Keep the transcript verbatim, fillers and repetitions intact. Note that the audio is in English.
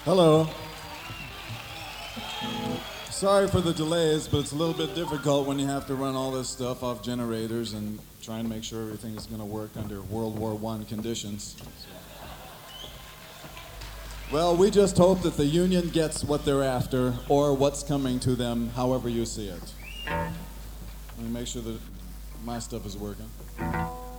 Hello. Sorry for the delays, but it's a little bit difficult when you have to run all this stuff off generators and try and make sure everything is going to work under World War One conditions. Well, we just hope that the union gets what they're after, or what's coming to them, however you see it. Let me make sure that my stuff is working.